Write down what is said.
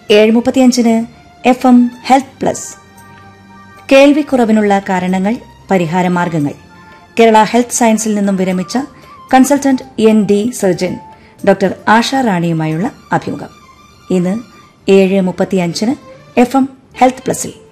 7:35 FM health plus. കേൾവിക്കുറവിനുള്ള കാരണങ്ങൾ, പരിഹാരമാർഗങ്ങൾ. Kerala health സയൻസിൽ നിന്നും വിരമിച്ച കൺസൾട്ടന്റ് ND സർജൻ ഡോക്ടർ ആശ റാണിയുമായുള്ള അഭിമുഖം ഇന്ന് 7:35 FM ഹെൽത്ത് പ്ലസിൽ.